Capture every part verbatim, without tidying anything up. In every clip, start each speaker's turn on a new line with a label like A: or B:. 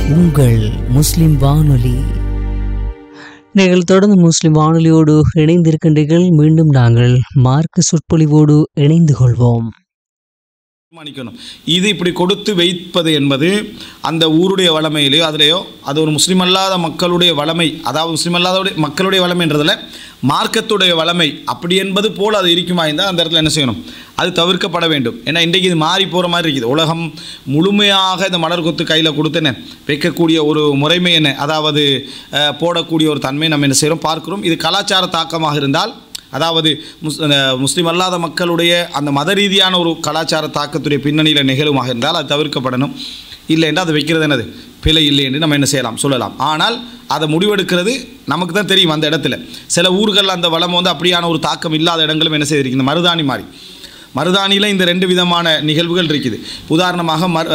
A: உங்கள் முஸ்லிம் வானொலி. நீங்கள் தொடர்ந்து முஸ்லிம் வானொலியோடு இணைந்திருக்கின்றீர்கள். மீண்டும் நாங்கள் மார்க்க சொற்பொழிவோடு இணைந்து கொள்வோம்.
B: தீர்மானிக்கணும். இது இப்படி கொடுத்து வைப்பது என்பது அந்த ஊருடைய வளமையிலையோ அதிலேயோ அது ஒரு முஸ்லீம் அல்லாத மக்களுடைய வளமை, அதாவது முஸ்லீம் அல்லாத மக்களுடைய வளமைன்றதில் மார்க்கத்துடைய வளமை அப்படி என்பது போல் அது இருக்குமா இருந்தால் அந்த இடத்துல என்ன செய்யணும், அது தவிர்க்கப்பட வேண்டும். ஏன்னா இன்றைக்கு இது மாறி போகிற மாதிரி இருக்குது. உலகம் முழுமையாக இந்த மலர் கொத்து கையில் கொடுத்தேன்னு வைக்கக்கூடிய ஒரு முறைமை என்ன, அதாவது போடக்கூடிய ஒரு தன்மை நம்ம என்ன செய்கிறோம் பார்க்குறோம். இது கலாச்சார தாக்கமாக இருந்தால், அதாவது முஸ் முஸ்லீம் அல்லாத மக்களுடைய அந்த மத ரீதியான ஒரு கலாச்சார தாக்கத்துடைய பின்னணியில் நிகழுமாக இருந்தால் அது தவிர்க்கப்படணும். இல்லை என்றால் அது வைக்கிறது என்னது பிழை இல்லை என்று நம்ம என்ன செய்யலாம் சொல்லலாம். ஆனால் அதை முடிவெடுக்கிறது நமக்கு தான் தெரியும். அந்த இடத்துல சில ஊர்கள் அந்த வளம் வந்து அப்படியான ஒரு தாக்கம் இல்லாத இடங்களும் என்ன செய்திருக்கு. இந்த மருதாணி மாதிரி மருதாணியில் இந்த ரெண்டு விதமான நிகழ்வுகள் இருக்குது. உதாரணமாக மரு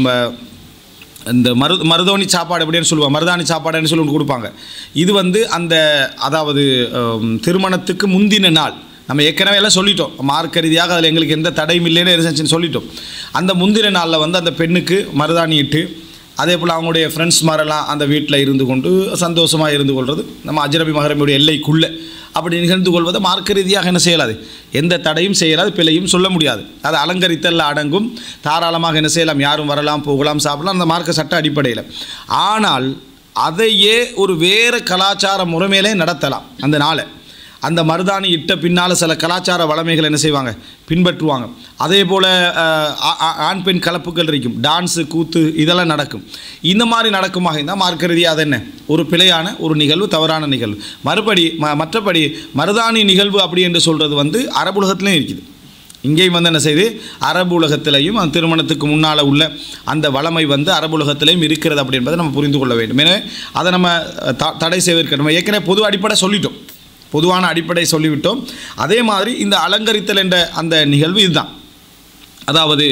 B: இந்த மரு மருதாணி சாப்பாடு அப்படின்னு சொல்லுவாங்க, மருதாணி சாப்பாடுன்னு சொல்லி ஒன்று கொடுப்பாங்க. இது வந்து அந்த அதாவது திருமணத்துக்கு முந்தின நாள் நம்ம ஏற்கனவே எல்லாம் சொல்லிட்டோம், மார்க்க ரீதியாக அதில் எங்களுக்கு எந்த தடையும் இல்லைன்னு எரிசன்ஸ் சொல்லிட்டோம். அந்த முந்தின நாளில் வந்து அந்த பெண்ணுக்கு மருதாணி இட்டு, அதே போல் அவங்களுடைய ஃப்ரெண்ட்ஸ் மாதிரிலாம் அந்த வீட்டில் இருந்து கொண்டு சந்தோஷமாக இருந்து கொள்வது, நம்ம அஜ்னபி மஹரமுடைய எல்லைக்குள்ளே அப்படி நிகழ்ந்து கொள்வதை மார்க்க ரீதியாக என்ன செய்யலாது, எந்த தடையும் செய்யலாது, பிழையும் சொல்ல முடியாது. அது அலங்கரித்தல் அடங்கும். தாராளமாக என்ன செய்யலாம், யாரும் வரலாம், போகலாம், சாப்பிடலாம், அந்த மார்க்க சட்ட அடிப்படையில். ஆனால் அதையே ஒரு வேறு கலாச்சார முறைமையிலே நடத்தலாம். அந்த நாளை அந்த மருதாணி இட்ட பின்னால் சில கலாச்சார வளமைகள் என்ன செய்வாங்க, பின்பற்றுவாங்க. அதே போல் ஆண் பெண் கலப்புகள் இருக்கும், டான்ஸு கூத்து இதெல்லாம் நடக்கும். இந்த மாதிரி நடக்குமாக இருந்தால் மார்க்க ரீதியாக அது என்ன ஒரு பிழையான ஒரு நிகழ்வு, தவறான நிகழ்வு. மறுபடி ம மற்றபடி மருதாணி நிகழ்வு அப்படி என்று சொல்கிறது வந்து அரபுலகத்துலேயும் இருக்குது. இங்கேயும் வந்து என்ன செய்து அரபு உலகத்திலையும் அந்த திருமணத்துக்கு முன்னால் உள்ள அந்த வளமை வந்து அரபு உலகத்திலையும் இருக்கிறது அப்படி என்பதை நம்ம புரிந்து கொள்ள வேண்டும். எனவே அதை நம்ம த தடை செய்வதற்கு நம்ம ஏற்கனவே பொது அடிப்படை சொல்லிட்டோம், பொதுவான அடிப்படை சொல்லிவிட்டோம். அதே மாதிரி இந்த அலங்கரித்தல் என்ற அந்த நிகழ்வு இதுதான். அதாவது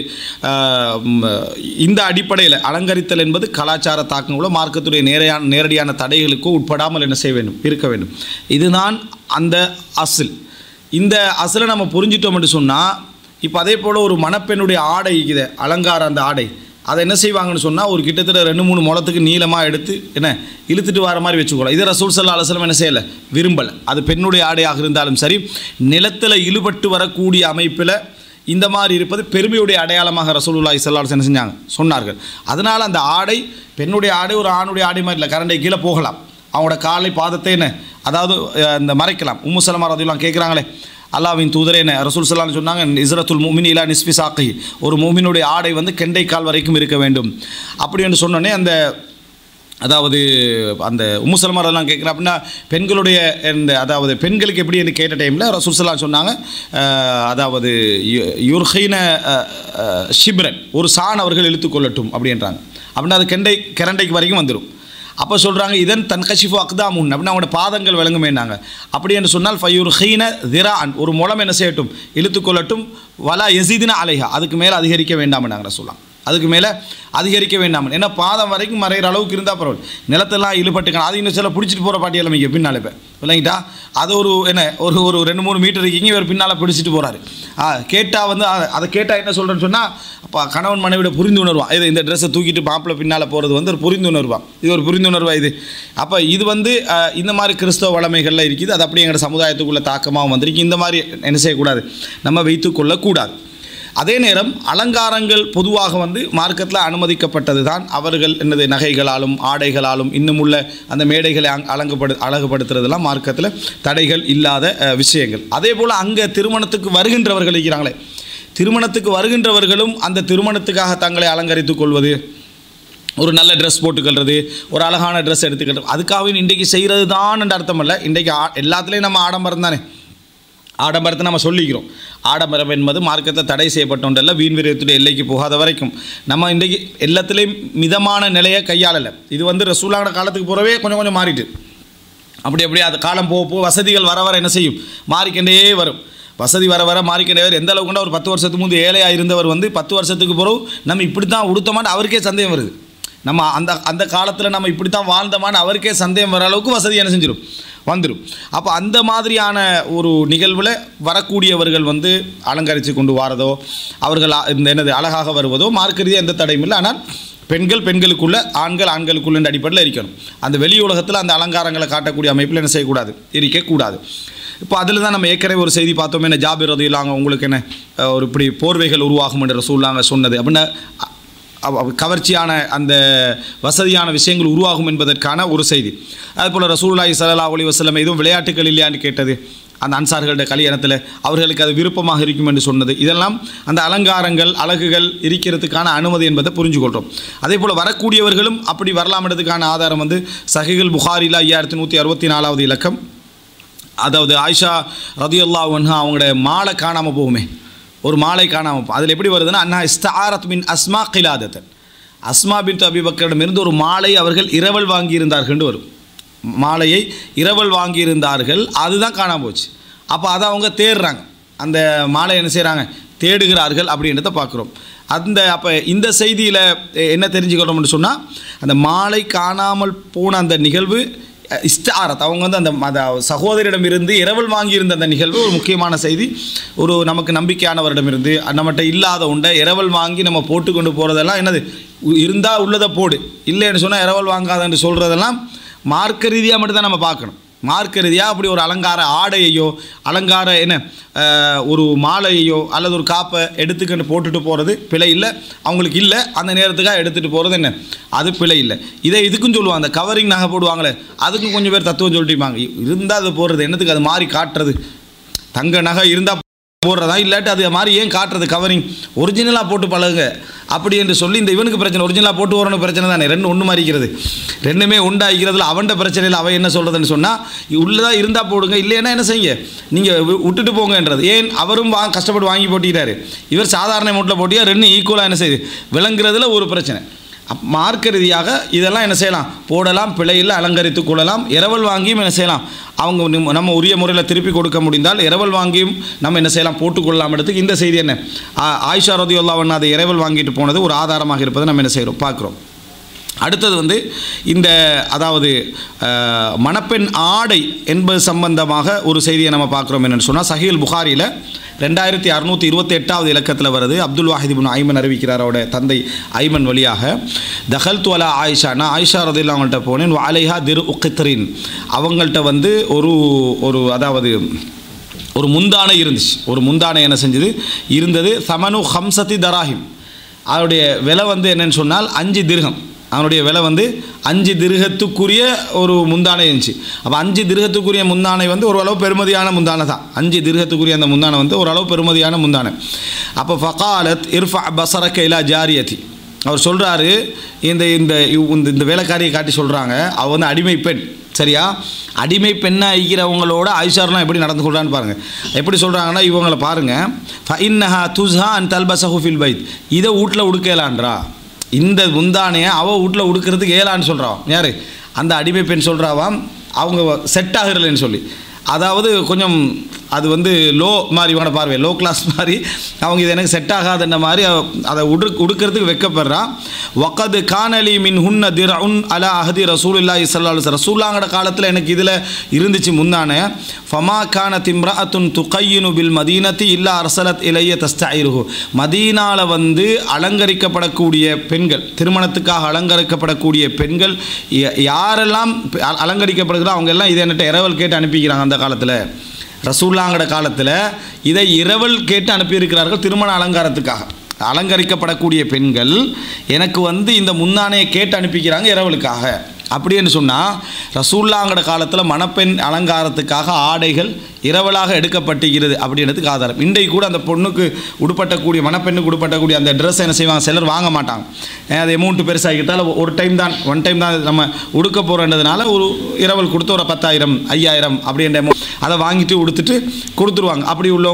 B: இந்த அடிப்படையில் அலங்கரித்தல் என்பது கலாச்சார தாக்கங்களோ மார்க்கத்துடைய நேரையான நேரடியான தடைகளுக்கோ உட்படாமல் என்ன செய்ய வேண்டும், இருக்க வேண்டும். இதுதான் அந்த அசில். இந்த அசிலை நம்ம புரிஞ்சிட்டோம் என்று சொன்னால், இப்போ அதே போல் ஒரு மணப்பெண்ணுடைய ஆடை இருக்குது, அலங்காரம், அந்த ஆடை அதை என்ன செய்வாங்கன்னு சொன்னால் ஒரு கிட்டத்தட்ட ரெண்டு மூணு முளத்துக்கு நீளமாக எடுத்து என்ன இழுத்துட்டு வர மாதிரி வச்சுக்கோலாம். இதை ரசூல் ஸல்லல்லாஹு அலைஹி வஸல்லம் என்ன செய்யலை, விரும்பலை. அது பெண்ணுடைய ஆடையாக இருந்தாலும் சரி, நிலத்தில் இழுபட்டு வரக்கூடிய அமைப்பில் இந்த மாதிரி இருப்பது பெருமையுடைய அடையாளமாக ரசூலுல்லாஹி ஸல்லல்லாஹு அலைஹி வஸல்லம் என்ன செஞ்சாங்க, சொன்னார்கள். அதனால் அந்த ஆடை பெண்ணுடைய ஆடை ஒரு ஆணுடைய ஆடை மாதிரி இல்லை, கரண்டை கீழே போகலாம், அவங்களோட காலை பாதத்தை என்ன அதாவது இந்த மறைக்கலாம். உம்மு சலமா ரலியல்லாஹு கேட்குறாங்களே, அல்லாஹ்வின் தூதரே என்ன ரசூல் ஸல்லல்லாஹு அலைஹி வஸல்லம் சொன்னாங்க, இஸ்ரத்துல் முஃமின் இலா நிஸ்ஃபி சாக்கி, ஒரு முஃமினுடைய ஆடை வந்து கெண்டை கால் வரைக்கும் இருக்க வேண்டும் அப்படி என்று சொன்னோன்னே அந்த அதாவது அந்த உம்மு சலமா ரலியல்லாஹு கேட்குறேன் அப்படின்னா பெண்களுடைய இந்த அதாவது பெண்களுக்கு எப்படி என்று கேட்ட டைமில் ரசூல் ஸல்லல்லாஹு அலைஹி சொன்னாங்க, அதாவது யுர்ஹைன ஷிப்ரன், ஒரு சான் அவர்கள் இழுத்துக்கொள்ளட்டும் அப்படின்றாங்க. அப்படின்னா அது கெண்டை கரண்டைக்கு வரைக்கும் வந்துடும். அப்போ சொல்கிறாங்க, இதன் தன் கஷிஃபு அக்தாமுன் அப்படின்னா அவங்களோட பாதங்கள் விளங்குமேனாங்க. அப்படி என்று சொன்னால் ஃபயூர் ஹீன திரான், ஒரு முளம் என்ன செய்யட்டும், இழுத்துக்கொள்ளட்டும், வலா யசீதின அலைஹா, அதுக்கு மேலே அதிகரிக்க வேண்டாம் நாங்கள் சொல்லலாம், அதுக்கு மேலே அதிகரிக்க வேண்டாம். ஏன்னா பாதம் வரைக்கும் மறைகிற அளவுக்கு இருந்தால் பரவாயில்ல, நிலத்தெல்லாம் இழுபட்டுக்கான அது இன்னும் சில பிடிச்சிட்டு போகிற பாட்டியெல்லாம் இங்கே பின்னால் இப்போ இல்லைங்கிட்டா அது ஒரு என்ன ஒரு ஒரு ரெண்டு மூணு மீட்டர் இருக்கீங்க, இவர் பின்னால் பிடிச்சிட்டு போகிறாரு. ஆ கேட்டால் வந்து அதை கேட்டால் என்ன சொல்கிறேன்னு சொன்னால், அப்போ கணவன் மனைவியோட புரிந்துணர்வான். இது இந்த ட்ரெஸ்ஸை தூக்கிட்டு மாப்பிள்ளை பின்னால் போகிறது வந்து ஒரு புரிந்துணர்வான், இது ஒரு புரிந்துணர்வா இது. அப்போ இது வந்து இந்த மாதிரி கிறிஸ்தவ வளமைகளில் இருக்குது. அது அப்படி எங்களோட சமுதாயத்துக்குள்ளே தாக்கமாகவும் வந்திருக்கு. இந்த மாதிரி என்ன செய்யக்கூடாது, நம்ம வைத்துக்கொள்ளக்கூடாது. அதே நேரம் அலங்காரங்கள் பொதுவாக வந்து மார்க்கத்தில் அனுமதிக்கப்பட்டது தான். அவர்கள் என்னது நகைகளாலும் ஆடைகளாலும் இன்னும் உள்ள அந்த மேடைகளை அலங்குபடு அழகுபடுத்துறதெல்லாம் மார்க்கத்தில் தடைகள் இல்லாத விஷயங்கள். அதே போல் அங்கே திருமணத்துக்கு வருகின்றவர்கள் இருக்கிறாங்களே, திருமணத்துக்கு வருகின்றவர்களும் அந்த திருமணத்துக்காக தங்களை அலங்கரித்துக் கொள்வது, ஒரு நல்ல ட்ரெஸ் போட்டுக்கிறது, ஒரு அழகான ட்ரெஸ் எடுத்துக்கிறது, அதுக்காக இன்றைக்கு செய்கிறது தான் என்ற அர்த்தம் இல்லை. இன்றைக்கு எல்லாத்துலேயும் நம்ம ஆடம்பரம் தானே, ஆடம்பரத்தை நம்ம சொல்லிக்கிறோம். ஆடம்பரம் என்பது மார்க்கத்தில் தடை செய்யப்பட்டோன்றல்ல, வீண் விரயத்துடைய எல்லைக்கு போகாத வரைக்கும் நம்ம இன்றைக்கு எல்லாத்துலேயும் மிதமான நிலையை கையாளலை. இது வந்து ரசூலான காலத்துக்கு போகிறவே கொஞ்சம் கொஞ்சம் மாறிட்டு அப்படி அப்படியே அது காலம் போக போக வசதிகள் வர வர என்ன செய்யும், மாறிக்கொண்டே வரும். வசதி வர வர மாறிக்கொண்டே வரும். எந்த அளவுக்குன்னா ஒரு பத்து வருஷத்துக்கு முந்தைய ஏழையாக இருந்தவர் வந்து பத்து வருஷத்துக்கு பிறகு நம்ம இப்படி தான் உடுத்தமான்னு அவருக்கே சந்தேகம் வருது. நம்ம அந்த அந்த காலத்தில் நம்ம இப்படி தான் வாழ்ந்தோமான்னு அவருக்கே சந்தேகம் வர அளவுக்கு வசதி என்ன செஞ்சிடும், வந்துடும். அப்போ அந்த மாதிரியான ஒரு நிகழ்வில் வரக்கூடியவர்கள் வந்து அலங்கரித்து கொண்டு வரதோ, அவர்கள் இந்த என்னது அழகாக வருவதோ மார்க்க ரீதியாக எந்த தடையும் இல்லை. ஆனால் பெண்கள் பெண்களுக்குள்ள, ஆண்கள் ஆண்களுக்குள்ள அடிப்படையில் இருக்கணும். அந்த வெளி உலகத்தில் அந்த அலங்காரங்களை காட்டக்கூடிய அமைப்பில் என்ன செய்யக்கூடாது, இருக்கக்கூடாது. இப்போ அதில் தான் நம்ம ஏற்கனவே ஒரு செய்தி பார்த்தோமே, என்ன ஜாபிர் ரலியல்லாஹு உங்களுக்கு என்ன ஒரு இப்படி போர்வைகள் உருவாகும் என்று ரசூலுல்லாஹ் சொன்னது அப்படின்னா கவர்ச்சியான அந்த வசதியான விஷயங்கள் உருவாகும் என்பதற்கான ஒரு செய்தி. அதுபோல் ரசூலுல்லாஹி ஸல்லல்லாஹு அலைஹி வஸல்லம் எதுவும் விளையாட்டுகள் இல்லையான்னு கேட்டது, அந்த அன்சார்களுடைய கல்யாணத்தில் அவர்களுக்கு அது விருப்பமாக இருக்கும் என்று சொன்னது. இதெல்லாம் அந்த அலங்காரங்கள் அழகுகள் இருக்கிறதுக்கான அனுமதி என்பதை புரிஞ்சுக்கொள்கிறோம். அதே போல் வரக்கூடியவர்களும் அப்படி வரலாம்ன்றதுக்கான ஆதாரம் வந்து சஹீஹுல் புகாரியில் ஐயாயிரத்தி நூற்றி அறுபத்தி நாலாவது இலக்கம். அதாவது ஆயிஷா ரலியல்லாஹு அன்ஹா அவங்களுடைய மாலை காணாமல் போகுமே, ஒரு மாலை காணாமல் போகும். அதில் எப்படி வருதுன்னா, அண்ணா இஸ்தாரத் மின் அஸ்மா கிலாதத்தன், அஸ்மா பின்த் அபி பக்கரிடமிருந்து ஒரு மாலை அவர்கள் இரவல் வாங்கியிருந்தார்கள் வரும். மாலையை இரவல் வாங்கியிருந்தார்கள், அதுதான் காணாமல் போச்சு. அப்போ அதை அவங்க தேடுறாங்க, அந்த மாலை என்ன செய்கிறாங்க, தேடுகிறார்கள் அப்படின்றத பார்க்குறோம். அந்த அப்போ இந்த செய்தியில் என்ன தெரிஞ்சுக்கிறோம்னு சொன்னால், அந்த மாலை காணாமல் போன அந்த நிகழ்வு இஸ்தாரத், அவங்க வந்து அந்த அந்த சகோதரிடமிருந்து இரவல் வாங்கியிருந்த அந்த நிகழ்வு ஒரு முக்கியமான செய்தி. ஒரு நமக்கு நம்பிக்கையானவரிடமிருந்து நம்மகிட்ட இல்லாத உண்டை இரவல் வாங்கி நம்ம போட்டு கொண்டு போகிறதெல்லாம் என்னது, இருந்தால் உள்ளதை போடு, இல்லைன்னு சொன்னால் இரவல் வாங்காதன்னு சொல்கிறதெல்லாம் மார்க்க ரீதியாக மட்டும்தான் நம்ம பார்க்கணும். மார்க்க ரீதியாக அப்படி ஒரு அலங்கார ஆடையையோ அலங்கார என்ன ஒரு மாலையையோ அல்லது ஒரு காப்பை எடுத்துக்கிட்டு போட்டுட்டு போகிறது பிழை இல்லை, அவங்களுக்கு இல்லை அந்த நேரத்துக்காக எடுத்துகிட்டு போகிறது என்ன அது பிழை இல்லை. இதை இதுக்கும் சொல்லுவாங்க, அந்த கவரிங் நகை போடுவாங்களே அதுக்கும் கொஞ்சம் பேர் தத்துவம் சொல்லிட்டுப்பாங்க, இருந்தால் அது போடுறது என்னத்துக்கு, அது மாதிரி காட்டுறது, தங்க நகை இருந்தால் போடுறதா, இல்லாட்டி அது மாதிரி ஏன் காட்டுறது, கவரிங் ஒரிஜினலாக போட்டு பழகுங்க அப்படி என்று சொல்லி. இந்த இவனுக்கு பிரச்சனை, ஒரிஜினலாக போட்டு வரணும் பிரச்சனை தானே, ரெண்டு ஒன்று மாறிக்கிறது, ரெண்டுமே உண்டாகிறதுல அவன்கிட்ட பிரச்சனையில் அவன் என்ன சொல்கிறதுன்னு சொன்னால், உள்ளதாக இருந்தால் போடுங்க, இல்லைன்னா என்ன செய்யுங்க நீங்கள் விட்டுட்டு போங்கன்றது. ஏன் அவரும் வா கஷ்டப்பட்டு வாங்கி போட்டிக்கிறாரு, இவர் சாதாரண மூட்டில் போட்டியா, ரெண்டு ஈக்குவலாக என்ன செய்யுது விளங்குறதுல ஒரு பிரச்சனை. அப் மார்க்க ரீதியாக இதெல்லாம் என்ன செய்யலாம், போடலாம், பிழையில் அலங்கரித்து கொள்ளலாம். இரவல் வாங்கியும் என்ன செய்யலாம், அவங்க நம்ம உரிய முறையில் திருப்பி கொடுக்க முடிந்தால் இரவல் வாங்கியும் நம்ம என்ன செய்யலாம், போட்டுக்கொள்ளலாம். இடத்துக்கு இந்த செய்தி என்ன, ஆயிஷா ரலியல்லாஹு அன்ஹா அதை இரவல் வாங்கிட்டு போனது ஒரு ஆதாரமாக இருப்பதை நம்ம என்ன செய்கிறோம் பார்க்குறோம். அடுத்தது வந்து இந்த அதாவது மணப்பெண் ஆடை என்பது சம்பந்தமாக ஒரு செய்தியை நம்ம பார்க்குறோம். என்னென்னு சொன்னால் சஹீஹுல் புகாரியில் ரெண்டாயிரத்தி அறுநூற்றி இருபத்தி எட்டாவது இலக்கத்தில் வருது. அப்துல் வாஹித் இப்னு ஐமன் அறிவிக்கிறார், அவருடைய தந்தை ஐமன் வழியாக, தஹல்து அலா ஆயிஷா, நான் ஆயிஷா ரலியல்லாஹு அவங்கள்ட்ட போனேன், அலைஹா திரு உக்கித்ரின், அவங்கள்ட்ட வந்து ஒரு ஒரு அதாவது ஒரு முந்தானை இருந்துச்சு, ஒரு முந்தானை என்ன செஞ்சது இருந்தது, சமனு ஹம்சத்தி தராஹிம், அதனுடைய விலை வந்து என்னென்னு சொன்னால் அஞ்சு திர்ஹம், அவனுடைய விலை வந்து அஞ்சு திருகத்துக்குரிய ஒரு முந்தானை இருந்துச்சு. அப்போ அஞ்சு திருகத்துக்குரிய முந்தானை வந்து ஓரளவு பெருமதியான முந்தானை தான், அஞ்சு திருகத்துக்குரிய அந்த முந்தானை வந்து ஓரளவு பெருமதியான முந்தானை. அப்போ ஃபகாலத் இர்ஃபா பஸரக இலா ஜாரியதி, அவர் சொல்கிறாரு, இந்த இந்த இந்த வேலைக்காரியை காட்டி சொல்கிறாங்க, அவள் வந்து அடிமை பெண், சரியா, அடிமை பெண்ணாக இருக்கிறவங்களோட ஆயிஷாரெலாம் எப்படி நடந்து கொள்கிறான்னு பாருங்கள். எப்படி சொல்கிறாங்கன்னா, இவங்களை பாருங்கள், ஃபஇன்னஹா துஸ்ஹா அன் தல்பஸஹு ஃபில் பைத், இதை வீட்டில் உடுக்கலான்றா, இந்த முந்தானையை அவள் வீட்டில் உடுக்கிறதுக்கு ஏலான்னு சொல்கிறான். யார், அந்த அடிமை பெண் சொல்கிறாவாம், அவங்க செட் ஆகிறலன்னு சொல்லி, அதாவது கொஞ்சம் அது வந்து லோ மாதிரி இவங்க பார்வை, லோ கிளாஸ் மாதிரி, அவங்க இது எனக்கு செட் ஆகாதுன்ற மாதிரி அதை உடு உடுக்கிறதுக்கு வெக்கப்படுறான். வக்கது கானலி மின் ஹுன்ன திர் உன் அலா அஹதி ரசூலுல்லாஹி ஸல்லல்லாஹு அலைஹி வஸல்லம், ரசூலுல்லாஹோட காலத்தில் எனக்கு இதில் இருந்துச்சு முந்தானே. ஃபமா கான திம்ரஅத்துன் துகையினு பில் மதீனத்தி இல்லா அரசலத் இலைய தஸ்தஇருஹு, மதீனாவில் வந்து அலங்கரிக்கப்படக்கூடிய பெண்கள், திருமணத்துக்காக அலங்கரிக்கப்படக்கூடிய பெண்கள் யாரெல்லாம் அலங்கரிக்கப்படுகிறோ அவங்க எல்லாம் இதை என்கிட்ட இரவல் கேட்டு அனுப்பிக்கிறாங்க. அந்த காலத்தில் ரசூலுல்லாஹ்ங்கட காலத்தில் இதை இரவல் கேட்டு அனுப்பியிருக்கிறார்கள் திருமண அலங்காரத்துக்காக. அலங்கரிக்கப்படக்கூடிய பெண்கள் எனக்கு வந்து இந்த முந்தானையை கேட்டு அனுப்பிக்கிறாங்க இரவலுக்காக. அப்படின்னு சொன்னால் ரசூலுல்லாஹ்ங்கட காலத்தில் மணப்பெண் அலங்காரத்துக்காக ஆடைகள் இரவலாக எடுக்கப்பட்டுகிறது அப்படின்றதுக்கு ஆதாரம். இன்றைக்கு கூட அந்த பொண்ணுக்கு உடுப்பட்டக்கூடிய மணப்பெண்ணுக்கு உடுப்பட்டக்கூடிய அந்த ட்ரெஸ் என்ன செய்வாங்க, சிலர் வாங்க மாட்டாங்க, அது அமௌண்ட்டு பெருசாகிட்டால் ஒரு டைம் தான், ஒன் டைம் தான் நம்ம உடுக்க போகிறன்றதுனால ஒரு இரவல் கொடுத்து ஒரு பத்தாயிரம் ஐயாயிரம் அப்படின்ற அமௌண்ட் அதை வாங்கிட்டு உடுத்துட்டு கொடுத்துருவாங்க. அப்படி உள்ள